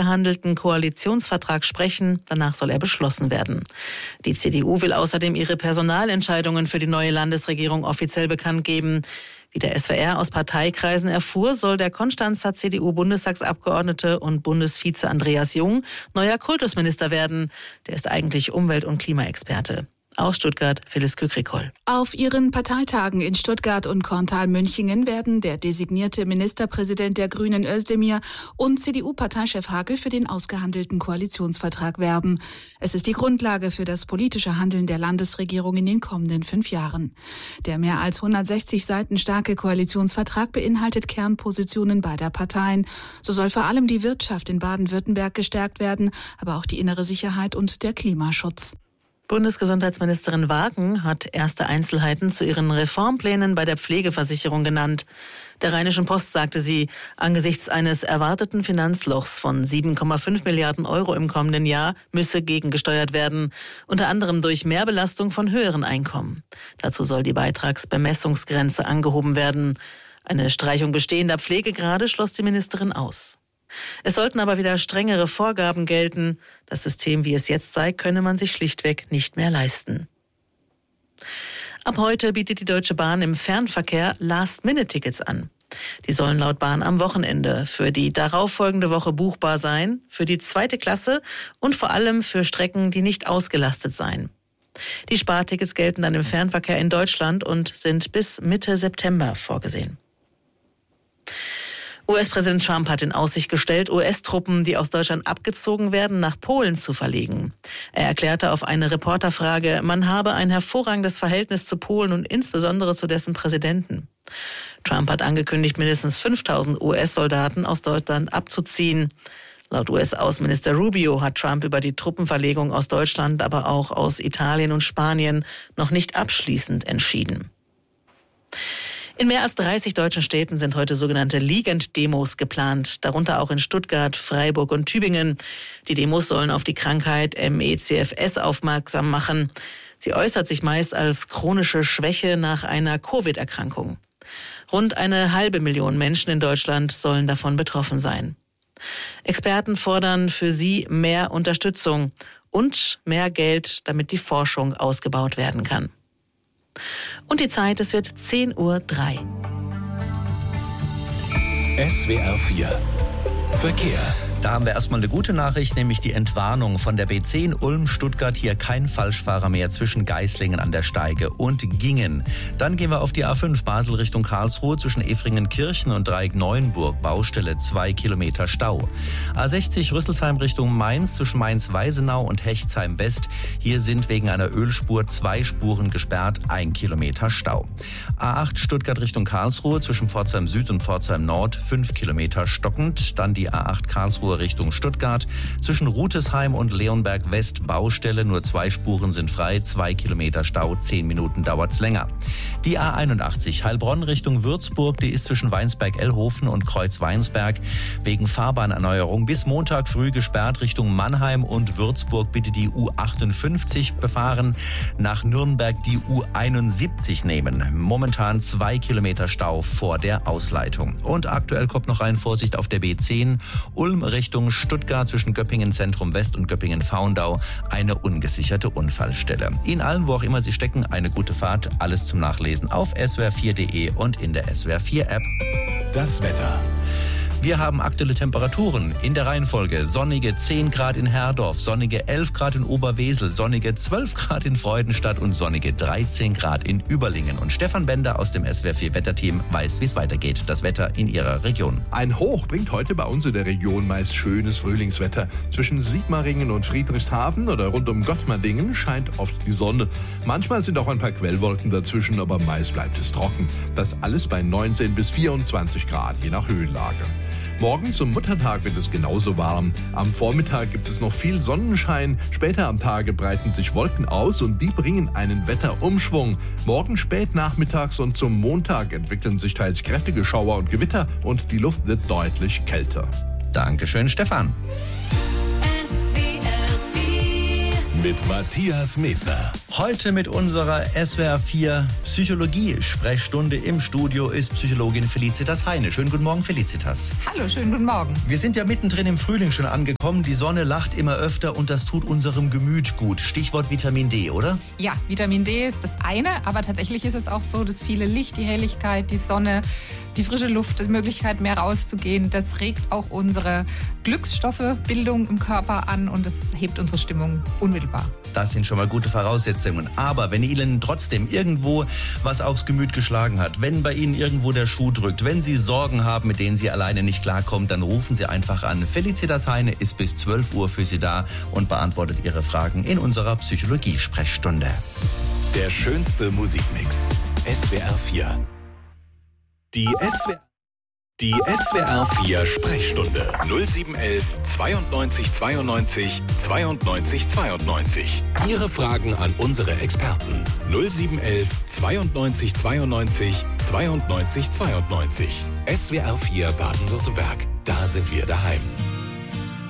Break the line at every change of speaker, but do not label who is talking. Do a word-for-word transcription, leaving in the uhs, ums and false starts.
ausgehandelten Koalitionsvertrag sprechen. Danach soll er beschlossen werden. Die C D U will außerdem ihre Personalentscheidungen für die neue Landesregierung offiziell bekannt geben. Wie der S W R aus Parteikreisen erfuhr, soll der Konstanzer C D U-Bundestagsabgeordnete und Bundesvize Andreas Jung neuer Kultusminister werden. Der ist eigentlich Umwelt- und Klimaexperte. Aus Stuttgart, Phyllis Kükrikol.
Auf ihren Parteitagen in Stuttgart und Korntal-Münchingen werden der designierte Ministerpräsident der Grünen Özdemir und C D U-Parteichef Hakel für den ausgehandelten Koalitionsvertrag werben. Es ist die Grundlage für das politische Handeln der Landesregierung in den kommenden fünf Jahren. Der mehr als hundertsechzig Seiten starke Koalitionsvertrag beinhaltet Kernpositionen beider Parteien. So soll vor allem die Wirtschaft in Baden-Württemberg gestärkt werden, aber auch die innere Sicherheit und der Klimaschutz.
Bundesgesundheitsministerin Wagen hat erste Einzelheiten zu ihren Reformplänen bei der Pflegeversicherung genannt. Der Rheinischen Post sagte sie, angesichts eines erwarteten Finanzlochs von sieben Komma fünf Milliarden Euro im kommenden Jahr müsse gegengesteuert werden, unter anderem durch Mehrbelastung von höheren Einkommen. Dazu soll die Beitragsbemessungsgrenze angehoben werden. Eine Streichung bestehender Pflegegrade schloss die Ministerin aus. Es sollten aber wieder strengere Vorgaben gelten. Das System, wie es jetzt sei, könne man sich schlichtweg nicht mehr leisten. Ab heute bietet die Deutsche Bahn im Fernverkehr Last-Minute-Tickets an. Die sollen laut Bahn am Wochenende für die darauffolgende Woche buchbar sein, für die zweite Klasse und vor allem für Strecken, die nicht ausgelastet seien. Die Spartickets gelten dann im Fernverkehr in Deutschland und sind bis Mitte September vorgesehen. U S-Präsident Trump hat in Aussicht gestellt, U S-Truppen, die aus Deutschland abgezogen werden, nach Polen zu verlegen. Er erklärte auf eine Reporterfrage, man habe ein hervorragendes Verhältnis zu Polen und insbesondere zu dessen Präsidenten. Trump hat angekündigt, mindestens fünftausend U S-Soldaten aus Deutschland abzuziehen. Laut U S-Außenminister Rubio hat Trump über die Truppenverlegung aus Deutschland, aber auch aus Italien und Spanien noch nicht abschließend entschieden. In mehr als dreißig deutschen Städten sind heute sogenannte Liegend-Demos geplant, darunter auch in Stuttgart, Freiburg und Tübingen. Die Demos sollen auf die Krankheit M E C F S aufmerksam machen. Sie äußert sich meist als chronische Schwäche nach einer Covid-Erkrankung. Rund eine halbe Million Menschen in Deutschland sollen davon betroffen sein. Experten fordern für sie mehr Unterstützung und mehr Geld, damit die Forschung ausgebaut werden kann. Und die Zeit, es wird zehn Uhr drei.
S W R vier Verkehr.
Da haben wir erstmal eine gute Nachricht, nämlich die Entwarnung von der B zehn Ulm-Stuttgart. Hier kein Falschfahrer mehr zwischen Geislingen an der Steige und Gingen. Dann gehen wir auf die A fünf Basel Richtung Karlsruhe zwischen Efringen-Kirchen und Dreieck-Neuenburg. Baustelle zwei Kilometer Stau. A sechzig Rüsselsheim Richtung Mainz zwischen Mainz-Weisenau und Hechtsheim-West. Hier sind wegen einer Ölspur zwei Spuren gesperrt, ein Kilometer Stau. A acht Stuttgart Richtung Karlsruhe zwischen Pforzheim Süd und Pforzheim Nord, fünf Kilometer stockend. Dann die A acht Karlsruhe Richtung Stuttgart. Zwischen Rutesheim und Leonberg West Baustelle. Nur zwei Spuren sind frei. Zwei Kilometer Stau. Zehn Minuten dauert's länger. Die A einundachtzig Heilbronn Richtung Würzburg. Die ist zwischen Weinsberg-Ellhofen und Kreuz-Weinsberg wegen Fahrbahnerneuerung bis Montag früh gesperrt. Richtung Mannheim und Würzburg bitte die U achtundfünfzig befahren. Nach Nürnberg die U einundsiebzig nehmen. Momentan zwei Kilometer Stau vor der Ausleitung. Und aktuell kommt noch rein Vorsicht auf der B zehn. Ulm Richtung Stuttgart zwischen Göppingen Zentrum West und Göppingen Faundau eine ungesicherte Unfallstelle. Ihnen allen, wo auch immer Sie stecken, eine gute Fahrt. Alles zum Nachlesen auf S W R vier Punkt de und in der S W R vier App.
Das Wetter.
Wir haben aktuelle Temperaturen in der Reihenfolge. Sonnige zehn Grad in Herdorf, sonnige elf Grad in Oberwesel, sonnige zwölf Grad in Freudenstadt und sonnige dreizehn Grad in Überlingen. Und Stefan Bender aus dem S W R vier Wetterteam weiß, wie es weitergeht. Das Wetter in Ihrer Region.
Ein Hoch bringt heute bei uns in der Region meist schönes Frühlingswetter. Zwischen Sigmaringen und Friedrichshafen oder rund um Gottmardingen scheint oft die Sonne. Manchmal sind auch ein paar Quellwolken dazwischen, aber meist bleibt es trocken. Das alles bei neunzehn bis vierundzwanzig Grad, je nach Höhenlage. Morgen zum Muttertag wird es genauso warm. Am Vormittag gibt es noch viel Sonnenschein. Später am Tage breiten sich Wolken aus und die bringen einen Wetterumschwung. Morgen spät nachmittags und zum Montag entwickeln sich teils kräftige Schauer und Gewitter und die Luft wird deutlich kälter.
Dankeschön, Stefan.
mit Matthias Medner.
Heute mit unserer S W R vier Psychologie-Sprechstunde im Studio ist Psychologin Felicitas Heine. Schönen guten Morgen, Felicitas.
Hallo, schönen guten Morgen.
Wir sind ja mittendrin im Frühling schon angekommen. Die Sonne lacht immer öfter und das tut unserem Gemüt gut. Stichwort Vitamin D, oder?
Ja, Vitamin D ist das eine, aber tatsächlich ist es auch so, dass viele Licht, die Helligkeit, die Sonne, die frische Luft, die Möglichkeit mehr rauszugehen, das regt auch unsere Glücksstoffebildung im Körper an und das hebt unsere Stimmung unmittelbar.
Das sind schon mal gute Voraussetzungen. Aber wenn Ihnen trotzdem irgendwo was aufs Gemüt geschlagen hat, wenn bei Ihnen irgendwo der Schuh drückt, wenn Sie Sorgen haben, mit denen Sie alleine nicht klarkommen, dann rufen Sie einfach an. Felicitas Heine ist bis zwölf Uhr für Sie da und beantwortet Ihre Fragen in unserer Psychologie-Sprechstunde.
Der schönste Musikmix. S W R vier. Die S W R Die S W R vier Sprechstunde null sieben eins eins zweiundneunzig zweiundneunzig zweiundneunzig zweiundneunzig. Ihre Fragen an unsere Experten null sieben eins eins zweiundneunzig zweiundneunzig zweiundneunzig zweiundneunzig. S W R vier Baden-Württemberg. Da sind wir daheim.